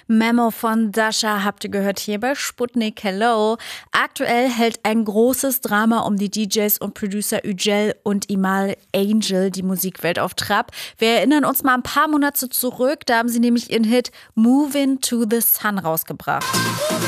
Memo von Dasha habt ihr gehört hier bei Sputnik. Hello. Aktuell hält ein großes Drama um die DJs und Producer Ücel und Imal Angel die Musikwelt auf Trab. Wir erinnern uns mal ein paar Monate zurück, da haben sie nämlich ihren Hit Movin' to the Sun rausgebracht.